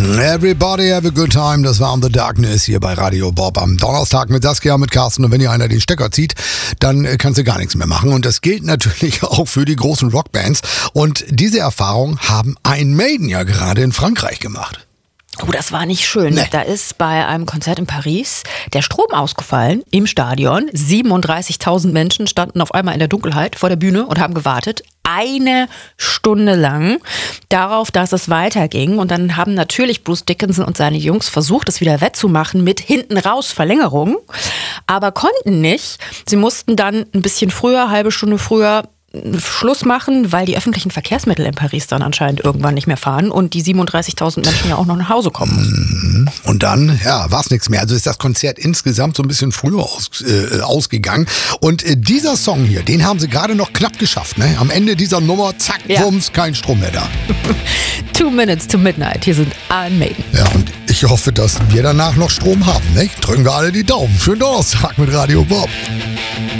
Everybody have a good time. Das war On the Darkness hier bei Radio Bob am Donnerstag mit Saskia, mit Carsten. Und wenn hier einer den Stecker zieht, dann kannst du gar nichts mehr machen. Und das gilt natürlich auch für die großen Rockbands. Und diese Erfahrung haben Iron Maiden ja gerade in Frankreich gemacht. Oh, das war nicht schön. Nee. Da ist bei einem Konzert in Paris der Strom ausgefallen im Stadion. 37.000 Menschen standen auf einmal in der Dunkelheit vor der Bühne und haben gewartet. 1 Stunde lang darauf, dass es weiterging. Und dann haben natürlich Bruce Dickinson und seine Jungs versucht, es wieder wettzumachen mit hinten raus Verlängerung, aber konnten nicht. Sie mussten dann ein bisschen früher, halbe Stunde früher, Schluss machen, weil die öffentlichen Verkehrsmittel in Paris dann anscheinend irgendwann nicht mehr fahren und die 37.000 Menschen ja auch noch nach Hause kommen mussten. Und dann, war es nichts mehr. Also ist das Konzert insgesamt so ein bisschen früher ausgegangen. Und dieser Song hier, den haben sie gerade noch knapp geschafft. Ne? Am Ende dieser Nummer, zack, bums, kein Strom mehr da. 2 Minutes to Midnight. Hier sind Iron Maiden. Ja, und ich hoffe, dass wir danach noch Strom haben. Ne? Drücken wir alle die Daumen. Schönen Donnerstag mit Radio Bob.